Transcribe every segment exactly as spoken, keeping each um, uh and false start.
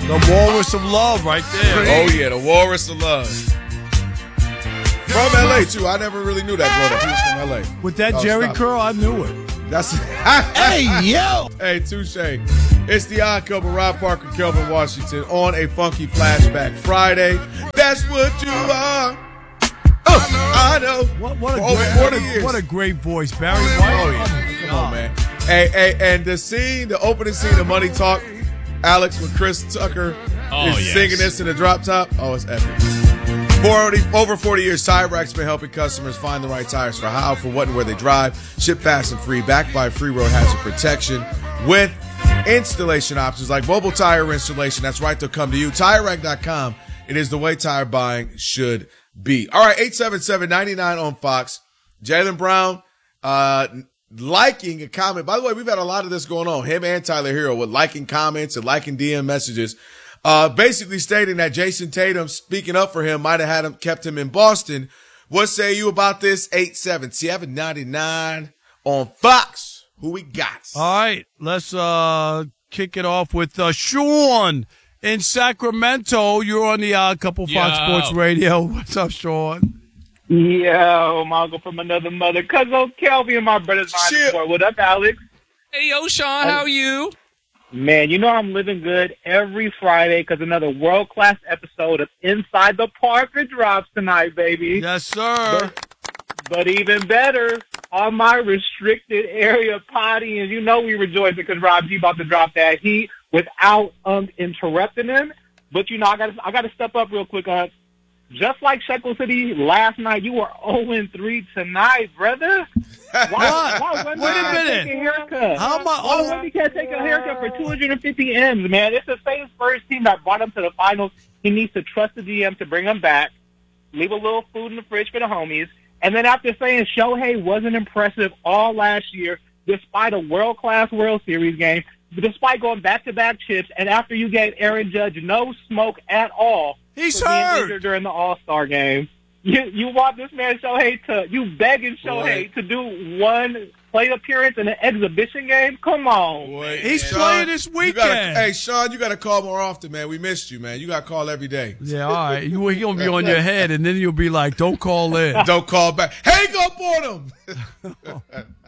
The Walrus of Love right there. Oh, yeah, the Walrus of Love. From L A, too. I never really knew that growing up. He was from L A. With that Oh, Jerry stop curl, I knew it. That's Hey, yo. Hey, touche. It's the Odd Couple, Rob Parker, Kelvin Washington, on a funky flashback Friday. That's what you are. Oh, I know. What, what, a, For over great, forty what, a, years. what a great voice, Barry White. Oh, yeah. Come on, man. Hey, hey, and the scene, the opening scene of Money Talk, Alex with Chris Tucker Oh, is yes. singing this in the drop top. Oh, it's epic. For over forty years, Tire-Rack's been helping customers find the right tires for how, for what, and where they drive. Ship fast and free, backed by free road hazard protection with installation options like mobile tire installation. That's right, they'll come to you. Tire Rack dot com. It is the way tire buying should be. All right, eight seven seven, nine nine on Fox. Jaylen Brown uh, liking a comment. By the way, we've had a lot of this going on. Him and Tyler Hero with liking comments and liking D M messages. Uh, basically stating that Jason Tatum, speaking up for him, might have had him, kept him in Boston. What say you about this? eight seven seven, nine nine on Fox. Who we got? All right, let's uh, kick it off with uh, Sean in Sacramento. You're on the Odd Couple Fox Yo. Sports Radio. What's up, Sean? Yo, I'm Uncle from another mother. Cousin Kelvin and my brother's Shit. mine. What up, Alex? Hey, yo, Sean, how are you? Man, you know I'm living good every Friday because another world-class episode of Inside the Parker drops tonight, baby. Yes, sir. But even better, on my restricted area potty, and you know we rejoice because Rob G about to drop that heat without um, interrupting him. But, you know, I got I got to step up real quick. Uh, just like Shekel City last night, you were oh and three tonight, brother. Why, why Wemby Wait a can't minute. Take a haircut? How am I Why oh- Wemby can't take a haircut for two hundred fifty M's, man? It's the same Spurs team that brought him to the finals. He needs to trust the G M to bring him back, leave a little food in the fridge for the homies, and then after saying Shohei wasn't impressive all last year, despite a world-class World Series game, despite going back-to-back chips, and after you gave Aaron Judge no smoke at all He's for being hurt. injured during the All-Star game, you you want this man Shohei to you begging Shohei Boy. to do one plate appearance in an exhibition game? Come on. Boy, He's Sean, playing this you weekend. gotta- hey, Sean, you got to call more often, man. We missed you, man. You got to call every day. Yeah, all right. You, he going to be on your head, and then you'll be like, don't call in. Don't call back. Hang up on him.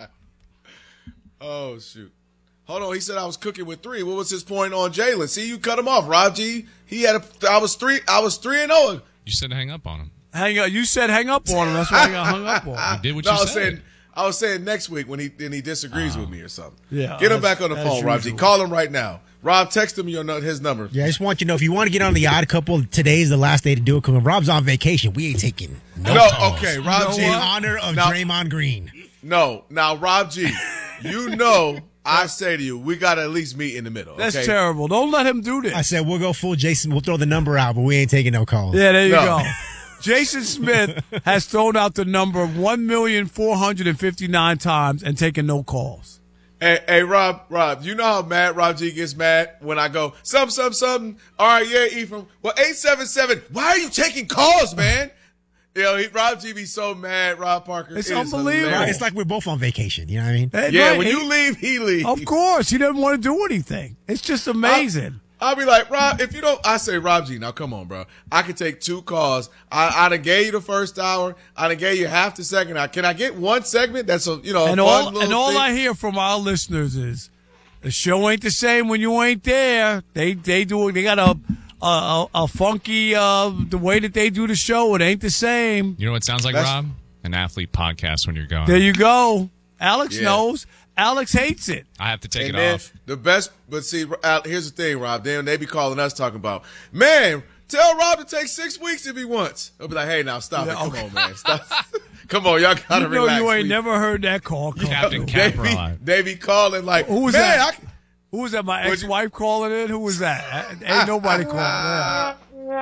Oh, shoot. Hold on. He said I was cooking with three. What was his point on Jaylen? See, you cut him off, Rob G. He had a, I was three, I was three and oh. You said hang up on him. Hang up. You said hang up on him. That's why I got hung up on You him. did what No, I you was said. saying, I was saying next week when he, when he disagrees with me or something. Yeah, Get him as- back on the as phone, Rob G. usual. Call him right now. Rob, text him your, nu- his number. Yeah, I just want you to know if you want to get on the Odd Couple, today's the last day to do it. Because when Rob's on vacation, we ain't taking no. No, calls. okay, Rob In G. honor of Now- Draymond Green. No, now Rob G. You know, I say to you, we got to at least meet in the middle. That's okay? terrible. Don't let him do this. I said we'll go full Jason. We'll throw the number out, but we ain't taking no calls. Yeah, there you No. go. Jason Smith has thrown out the number one million four hundred fifty-nine times and taken no calls. Hey, hey, Rob, Rob, you know how mad Rob G gets mad when I go, something, something, something. All right, yeah, Ephraim. Well, eight seven seven, why are you taking calls, man? You know, he, Rob G be so mad, Rob Parker. It's It is unbelievable. hilarious. It's like we're both on vacation. You know what I mean? Hey, Yeah, right, when he- you leave, he leaves. Of course, he doesn't want to do anything. It's just amazing. I'll be like, Rob, if you don't, I say, Rob G, now come on, bro. I can take two calls. I, I done gave you the first hour. I done gave you half the second hour. Can I get one segment that's a, you know, and a fun all little and all thing? I hear from our listeners is the show ain't the same when you ain't there. They they do they got a a, a, a funky uh, the way that they do the show. It ain't the same. You know what it sounds like, That's- Rob? An athlete podcast when you're going. There you go. Alex Yeah. knows. Alex hates it. I have to take And it then off. the best, but see, Al, here's the thing, Rob. Then they be calling us talking about, man, tell Rob to take six weeks if he wants. I'll be like, hey, now stop Yeah, it. Come okay. on, man. Stop. Come on, y'all gotta You know relax. you ain't please. never heard that call. come Captain through. They Cap- be, Caproli. they be calling like, Who was man, that? I, Who was that? My What'd you- ex-wife calling in? Who was that? Ain't nobody calling. Yeah.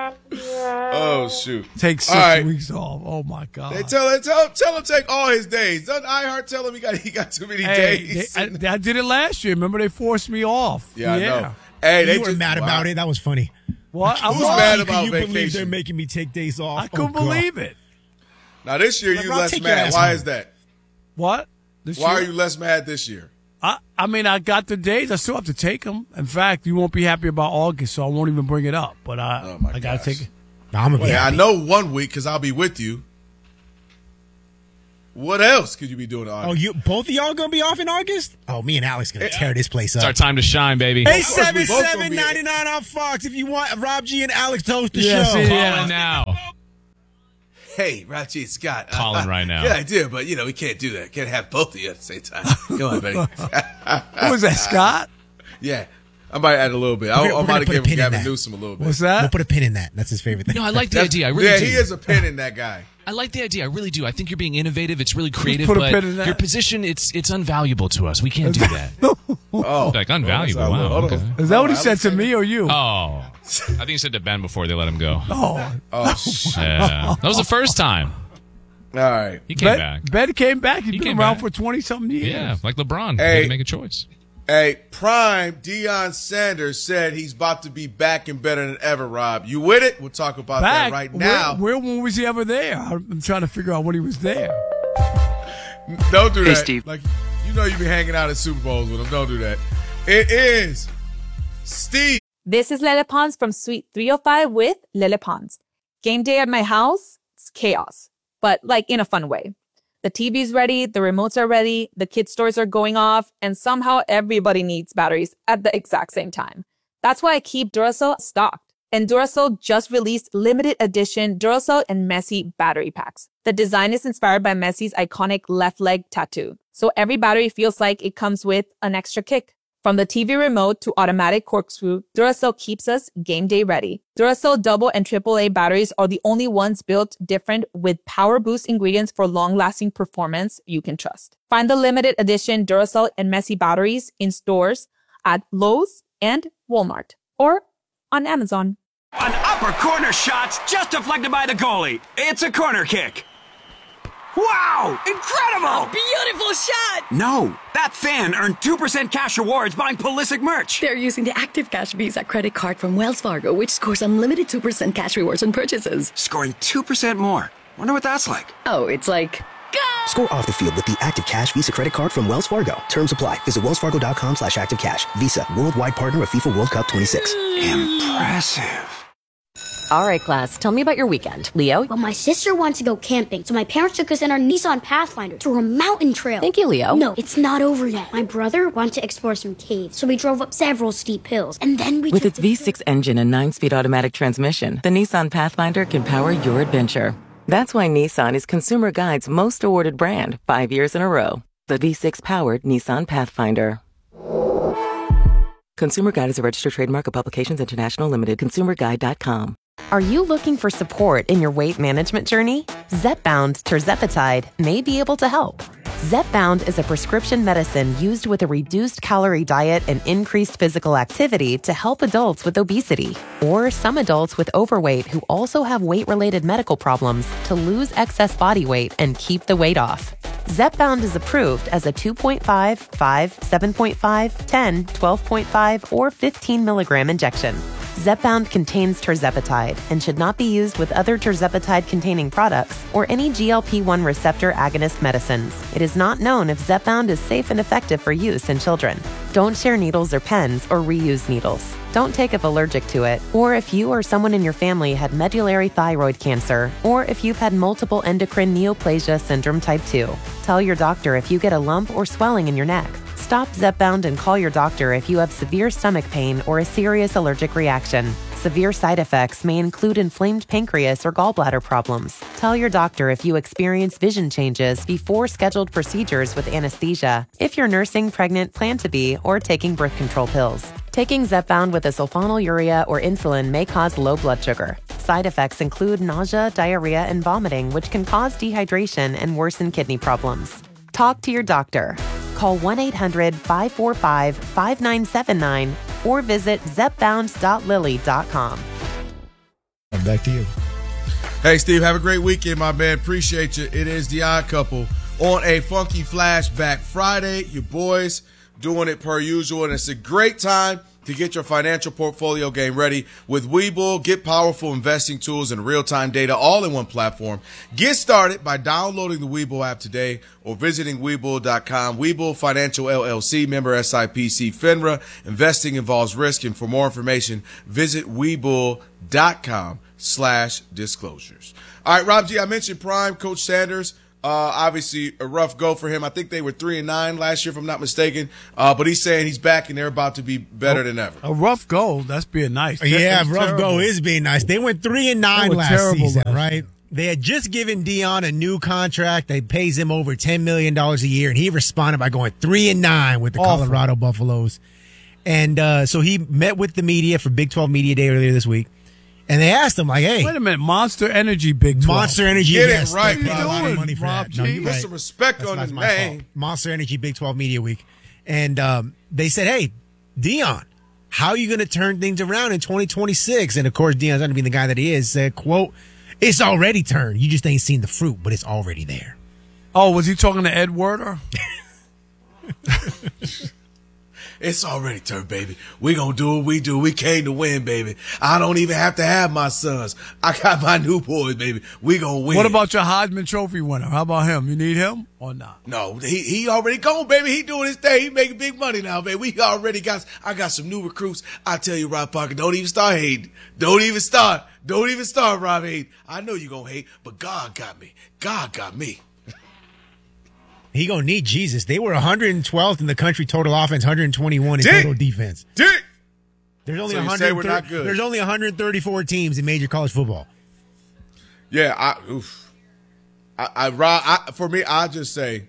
oh shoot. Take six All right. weeks off. Oh my god. They tell him, tell, tell him take all his days. Doesn't iHeart tell him he got he got too many Hey, days? they, I, I did it last year. Remember they forced me off. yeah, I know. Hey, they You were just, mad wow. about it. That was funny. What? I Who's was. mad Can about you believe vacation? they're making me take days off? I couldn't Oh, God. believe it. Now this year Like, you Rob, less take your mad. ass Why home. is that? What? This Why year? are you less mad this year? I, I mean, I got the days. I still have to take them. In fact, you won't be happy about August, so I won't even bring it up. But I, Oh, my I got to gosh. take it. No, I'm gonna be Wait, I happy. know one week because I'll be with you. What else could you be doing in August? Oh, you both of y'all gonna be off in August? Oh, me and Alex gonna tear this place It's our up. time to shine, baby. Eight course we seven both gonna seven be- ninety nine on Fox if you want Rob G and Alex to host the Yeah, show. see, Call yeah. in now. Hey, Raji Scott. uh, Calling right now. Good idea, but, you know, we can't do that. Can't have both of you at the same time. Come on, buddy. Who was that, Scott? Yeah. I might add a little bit. I, We're gonna- I we're might gonna have put a given pin in Gavin that. Newsom a little bit. What's We'll that? put a pin in that. That's his favorite thing. No, I like the That's- idea. I really yeah, do. he is a pin in that guy. I like the idea. I really do. I think you're being innovative. It's really creative, put a but pin in that. your position, it's it's unvaluable to us. We can't do that. Oh. Like, unvaluable. Oh, that's Wow, a little- okay. Is that what he said to me or you? Oh, I think he said to Ben before they let him go. Oh, Oh, shit. Yeah. That was the first time All right. he came Ben, back. Ben came back. He's He been came around back. for twenty something years. Yeah, like LeBron. He Hey. had to make a choice. Hey, Prime Deion Sanders said he's about to be back and better than ever, Rob. You with it? We'll talk about Back that right now. Where, where was he ever there? I'm trying to figure out when he was there. Don't do Hey, that. Steve. Like, you know you be hanging out at Super Bowls with him. Don't do that. It is Steve. This is Lele Pons from Suite three oh five with Lele Pons. Game day at my house, it's chaos, but like in a fun way. The T V's ready, the remotes are ready, the kids' toys are going off, and somehow everybody needs batteries at the exact same time. That's why I keep Duracell stocked. And Duracell just released limited edition Duracell and Messi battery packs. The design is inspired by Messi's iconic left leg tattoo. So every battery feels like it comes with an extra kick. From the T V remote to automatic corkscrew, Duracell keeps us game day ready. Duracell double and triple A batteries are the only ones built different with power boost ingredients for long-lasting performance you can trust. Find the limited edition Duracell and Messi batteries in stores at Lowe's and Walmart or on Amazon. An upper corner shot's just deflected by the goalie. It's a corner kick. Wow! Incredible! Beautiful shot! No, that fan earned two percent cash rewards buying Pulisic merch. They're using the Active Cash Visa credit card from Wells Fargo, which scores unlimited two percent cash rewards on purchases. Scoring two percent more. Wonder what that's like. Oh, it's like, Score off the field with the Active Cash Visa credit card from Wells Fargo. Terms apply. Visit wellsfargo.com slash active cash. Visa, worldwide partner of FIFA World Cup twenty-six. Impressive. All right, class, tell me about your weekend. Leo? Well, my sister wants to go camping, so my parents took us in our Nissan Pathfinder through a mountain trail. Thank you, Leo. No, it's not over yet. My brother wanted to explore some caves, so we drove up several steep hills, and then we With took its the- V six engine and nine-speed automatic transmission, the Nissan Pathfinder can power your adventure. That's why Nissan is Consumer Guide's most awarded brand five years in a row. The V six-powered Nissan Pathfinder. Consumer Guide is a registered trademark of Publications International Limited. consumer guide dot com. Are you looking for support in your weight management journey? Zepbound tirzepatide may be able to help. Zepbound is a prescription medicine used with a reduced calorie diet and increased physical activity to help adults with obesity or some adults with overweight who also have weight-related medical problems to lose excess body weight and keep the weight off. Zepbound is approved as a two point five, five, seven point five, ten, twelve point five, or fifteen milligram injection. Zepbound contains tirzepatide and should not be used with other tirzepatide-containing products or any G L P one receptor agonist medicines. It is not known if Zepbound is safe and effective for use in children. Don't share needles or pens or reuse needles. Don't take if allergic to it, or if you or someone in your family had medullary thyroid cancer, or if you've had multiple endocrine neoplasia syndrome type two. Tell your doctor if you get a lump or swelling in your neck. Stop Zepbound and call your doctor if you have severe stomach pain or a serious allergic reaction. Severe side effects may include inflamed pancreas or gallbladder problems. Tell your doctor if you experience vision changes before scheduled procedures with anesthesia, if you're nursing, pregnant, plan to be, or taking birth control pills. Taking Zepbound with a sulfonylurea or insulin may cause low blood sugar. Side effects include nausea, diarrhea, and vomiting, which can cause dehydration and worsen kidney problems. Talk to your doctor. Call one eight hundred, five four five, five nine seven nine or visit zepbound dot lilly dot com. Back to you. Hey, Steve, have a great weekend, my man. Appreciate you. It is The Odd Couple on a funky flashback Friday. Your boys doing it per usual, and it's a great time to get your financial portfolio game ready. With Webull, get powerful investing tools and real-time data all in one platform. Get started by downloading the Webull app today or visiting Webull dot com. Webull Financial L L C, member S I P C FINRA. Investing involves risk, and for more information, visit Webull dot com slash disclosures. All right, Rob G, I mentioned Prime, Coach Sanders. Uh, obviously a rough go for him. I think they were three and nine last year, if I'm not mistaken. Uh, but he's saying he's back and they're about to be better a, than ever. A rough go. That's being nice. Yeah, That's rough terrible. go is being nice. They went three and nine last terrible season, last right? year. They had just given Dion a new contract that pays him over ten million dollars a year, and he responded by going three and nine with the Awful. Colorado Buffaloes. And uh, so he met with the media for Big twelve Media Day earlier this week. And they asked him, like, hey. Wait a minute. Monster Energy Big twelve. Monster Energy. Get yes, it right, they paid a lot of Rob. money for Rob that. No, G. you're Put right. some respect That's on not his my name. fault. Monster Energy Big twelve Media Week. And um, they said, hey, Dion, how are you going to turn things around in twenty twenty-six? And, of course, Dion's not going to be the guy that he is. Said, quote, it's already turned. You just ain't seen the fruit, but it's already there. Oh, was he talking to Ed Werder? It's already turned, baby. We gonna do what we do. We came to win, baby. I don't even have to have my sons. I got my new boys, baby. We gonna win. What about your Heisman Trophy winner? How about him? You need him or not? No, he he already gone, baby. He doing his thing. He making big money now, baby. We already got. I got some new recruits. I tell you, Rob Parker, don't even start hating. Don't even start. Don't even start, Rob hating. I know you gonna hate, but God got me. God got me. He gonna need Jesus. They were one hundred twelfth in the country total offense, one hundred twenty-one in Dick. total defense. Dick. There's only So you one say hundred. we're not good. There's only one hundred thirty-four teams in major college football. Yeah, I, oof. I, I, Rob, I, for me, I just say,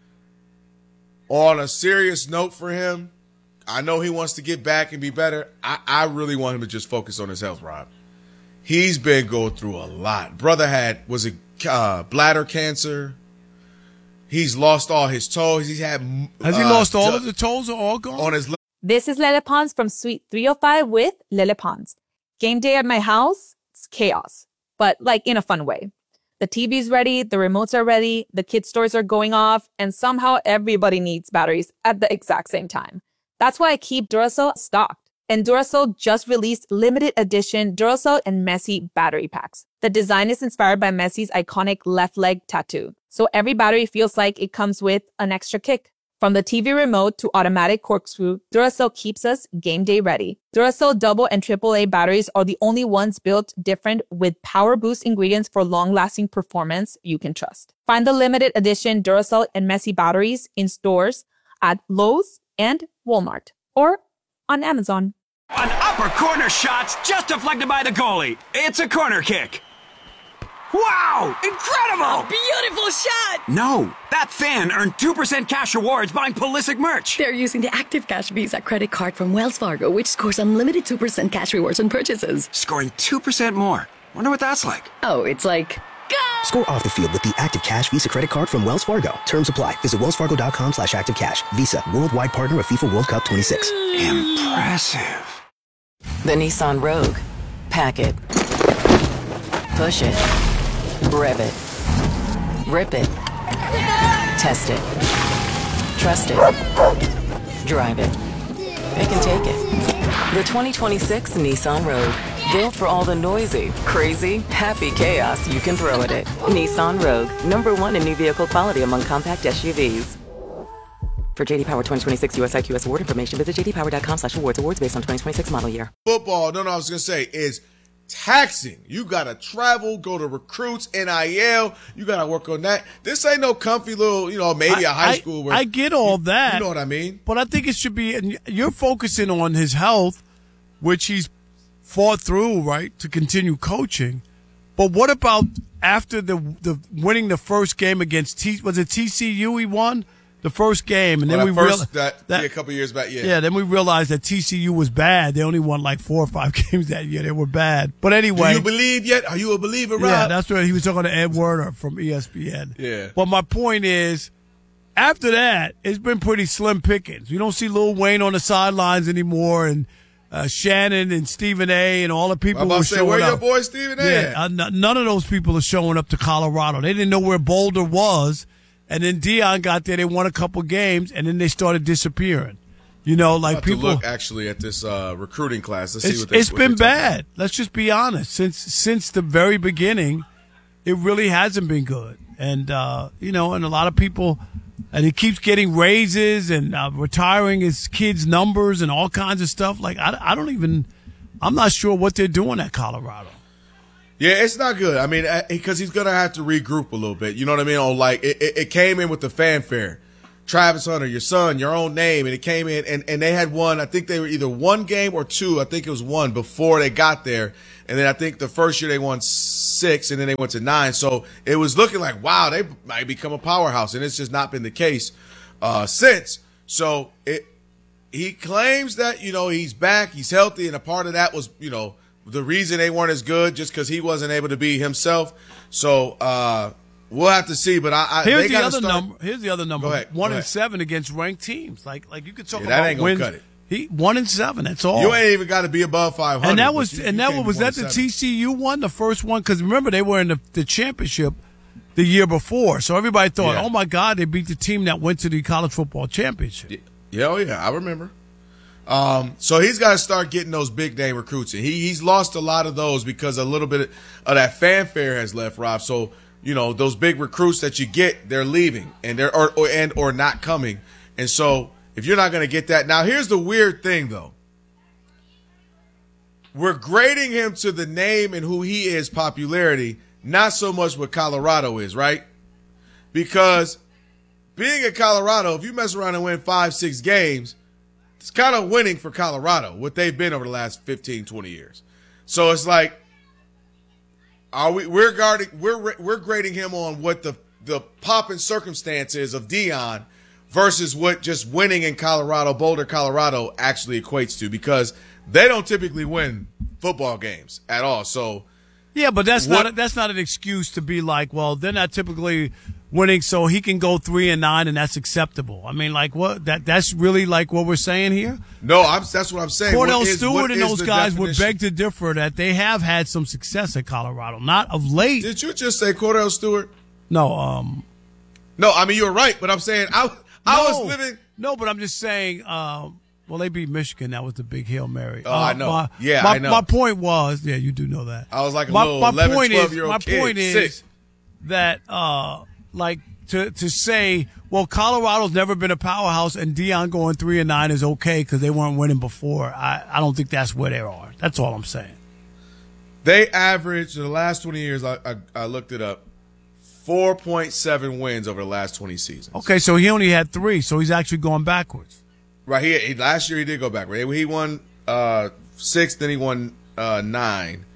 on a serious note for him, I know he wants to get back and be better. I, I really want him to just focus on his health, Rob. He's been going through a lot. Brother had, was it uh, bladder cancer? He's lost all his toes. He's had. Has he uh, lost all d- of the toes or all gone? on his? This is Lele Pons from Suite three oh five with Lele Pons. Game day at my house, it's chaos, but like in a fun way. The T V's ready, the remotes are ready, the kid stores are going off, and somehow everybody needs batteries at the exact same time. That's why I keep Duracell stocked. And Duracell just released limited edition Duracell and Messi battery packs. The design is inspired by Messi's iconic left leg tattoo. So every battery feels like it comes with an extra kick. From the T V remote to automatic corkscrew, Duracell keeps us game day ready. Duracell double and triple A batteries are the only ones built different with power boost ingredients for long-lasting performance you can trust. Find the limited edition Duracell and Messi batteries in stores at Lowe's and Walmart or on Amazon. An upper corner shot's just deflected by the goalie. It's a corner kick. Wow! Incredible! Beautiful shot! No, that fan earned two percent cash rewards buying Pulisic merch. They're using the Active Cash Visa credit card from Wells Fargo, which scores unlimited two percent cash rewards on purchases. Scoring two percent more. Wonder what that's like. Oh, it's like... Score off the field with the Active Cash Visa credit card from Wells Fargo. Terms apply. Visit wellsfargo.com slash active cash. Visa, worldwide partner of FIFA World Cup twenty-six. Impressive. The Nissan Rogue. Pack it. Push it. Rev it. Rip it. Test it. Trust it. Drive it. It can take it. The twenty twenty-six Nissan Rogue. Built for all the noisy, crazy, happy chaos you can throw at it. Nissan Rogue. Number one in new vehicle quality among compact S U Vs. For J D Power twenty twenty-six U S I Q S award information, visit jdpower.com slash awards. Awards based on twenty twenty-six model year. Football, no, no, I was going to say, is taxing. You got to travel, go to recruits, N I L. You got to work on that. This ain't no comfy little, you know, maybe I, a high I, school. Where I get all you, that. You know what I mean? But I think it should be, and you're focusing on his health, which he's fought through, right, to continue coaching. But what about after the the winning the first game against T? Was it T C U he won the first game, and then well, we first, realized that, that yeah, a couple years back, yeah, yeah. Then we realized that T C U was bad. They only won like four or five games that year. They were bad. But anyway, do you believe yet? Are you a believer, Rob? Yeah, that's what he was talking to Ed Werder from E S P N. Yeah. But my point is, after that, it's been pretty slim pickings. You don't see Lil Wayne on the sidelines anymore, and uh, Shannon and Stephen A. and all the people I'm about were to say, showing where up. your boy Stephen A. Yeah, at? uh, n- none of those people are showing up to Colorado. They didn't know where Boulder was, and then Dion got there. They won a couple games, and then they started disappearing. You know, I'm like about to people. look actually at this uh, recruiting class. Let's It's, see what they, it's what been they're talking bad. Let's just be honest. Since since the very beginning, it really hasn't been good. And uh, you know, and a lot of people, and he keeps getting raises and uh, retiring his kids' numbers and all kinds of stuff. Like I, I don't even. I'm not sure what they're doing at Colorado. Yeah, it's not good. I mean, because he's going to have to regroup a little bit. You know what I mean? On like, it, it came in with the fanfare. Travis Hunter, your son, your own name. And it came in, and, and they had won, I think they were either one game or two. I think it was one before they got there. And then I think the first year they won six, and then they went to nine. So it was looking like, wow, they might become a powerhouse. And it's just not been the case uh, since. So it, he claims that, you know, he's back, he's healthy, and a part of that was, you know, the reason they weren't as good just because he wasn't able to be himself. So uh, we'll have to see. But I, I here's they the gotta other start... number. Here's the other number. Go ahead, one go and ahead. seven against ranked teams. Like like you could talk Yeah, about that ain't gonna wins. cut it. He one and seven. That's all. You ain't even got to be above five hundred. And that was you, and you that can't was be that the one and seven. T C U one, the first one. Because remember they were in the, the championship the year before, so everybody thought, Yeah. oh my God, they beat the team that went to the college football championship. Yeah, oh yeah, I remember. Um, so he's got to start getting those big name recruits, and he he's lost a lot of those because a little bit of that fanfare has left, Rob. So you know those big recruits that you get, they're leaving and they're or, or and or not coming, and so if you're not going to get that, now here's the weird thing though. We're grading him to the name and who he is, popularity, not so much what Colorado is, right? Because being at Colorado, if you mess around and win five, six games, it's kind of winning for Colorado, what they've been over the last fifteen, twenty years. So it's like, are we, we're guarding, we're, we're grading him on what the, the pop and circumstances of Deion versus what just winning in Colorado, Boulder, Colorado actually equates to, because they don't typically win football games at all. So Yeah, but that's What- not a, that's not an excuse to be like, well, they're not typically winning, so he can go three and nine, and that's acceptable. I mean, like what? That that's really like what we're saying here. no, I'm, that's what I'm saying. Cordell What is- Stewart what and is those the guys would definition? beg to differ that they have had some success at Colorado, not of late. Did you just say Cordell Stewart? No, um, No, I mean, you're right, but I'm saying I, I no, was living. No, but I'm just saying. Um, well, they beat Michigan. That was the big Hail Mary. Oh, I know. My, Yeah, my, I know. My point was, yeah, you do know that. I was like a my, little my eleven, point is, twelve-year-old my kid, point is sick. that, uh, like to to say, well, Colorado's never been a powerhouse, and Deion going three and nine is okay because they weren't winning before. I, I don't think that's where they are. That's all I'm saying. They averaged in the last twenty years. I, I, I looked it up. four point seven wins over the last twenty seasons. Okay, so he only had three, so he's actually going backwards. Right. He, he last year he did go backward. He won uh, six, then he won uh, nine.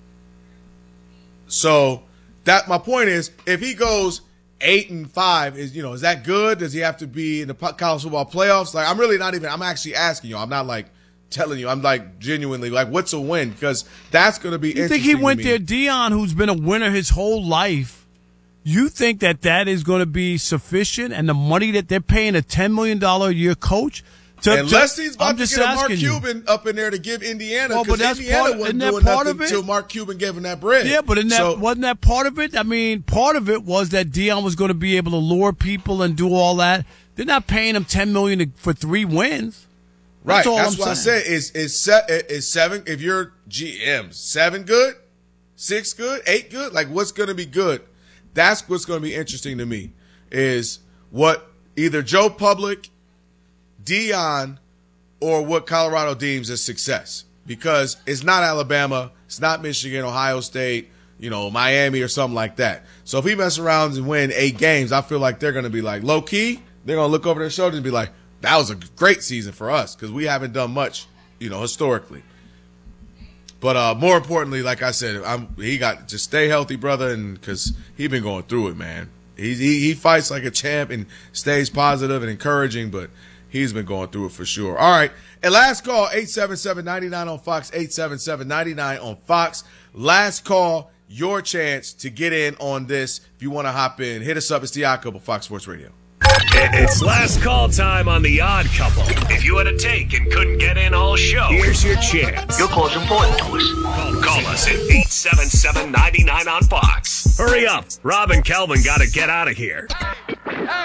So that my point is, if he goes eight and five, is you know is that good? Does he have to be in the po- college football playoffs? Like I'm really not even. I'm actually asking you. I'm not like telling you. I'm like genuinely like, what's a win? Because that's going to be. You think he went there, Deion, who's been a winner his whole life? You think that that is going to be sufficient, and the money that they're paying a ten million dollars a year coach? To, Unless to, he's about I'm to just get a Mark asking you. Cuban up in there to give Indiana, Well, but because that's Indiana part- wasn't isn't that doing part nothing of it? until Mark Cuban gave him that bread. Yeah, but in that So- wasn't that part of it? I mean, part of it was that Deion was going to be able to lure people and do all that. They're not paying him ten million dollars for three wins. Right, That's all that's I'm what saying. I said. Is is se- is seven? If you're G M, seven good, six good, eight good. Like what's going to be good? That's what's going to be interesting to me. Is what either Joe Public, Deion, or what Colorado deems as success, because it's not Alabama, it's not Michigan, Ohio State, you know, Miami or something like that. So if he messes around and win eight games, I feel like they're going to be like low key. They're going to look over their shoulders and be like, that was a great season for us because we haven't done much, you know, historically. But uh, more importantly, like I said, I'm, he got to stay healthy, brother, and because he been going through it, man. He, he he fights like a champ and stays positive and encouraging, but he's been going through it for sure. All right, and last call, eight seven seven, nine nine on Fox, eight seven seven, nine nine on Fox. Last call, your chance to get in on this. If you want to hop in, hit us up. It's the Odd Couple, Fox Sports Radio. It's last call time on The Odd Couple. If you had a take and couldn't get in all show, here's your chance. Your call's important to us. Call, call us at eight seven seven, nine nine on Fox. Hurry up. Rob and Kelvin got to get out of here.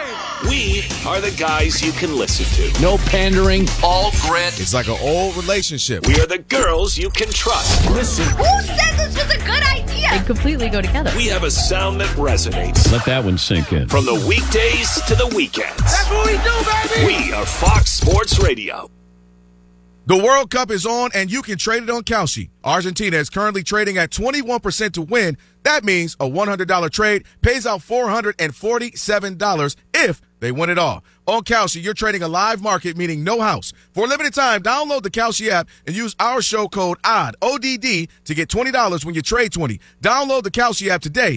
We are the guys you can listen to. No pandering, all grit. It's like an old relationship. We are the girls you can trust. Listen. Who said this was a good idea? They completely go together. We have a sound that resonates. Let that one sink in. From the weekdays to the weekends. That's what we do, baby. We are Fox Sports Radio. The World Cup is on, and you can trade it on Kalshi. Argentina is currently trading at twenty-one percent to win. That means a one hundred dollars trade pays out four hundred forty-seven dollars if they win it all. On Kalshi, you're trading a live market, meaning no house. For a limited time, download the Kalshi app and use our show code O D D, O D D, to get twenty dollars when you trade twenty. Download the Kalshi app today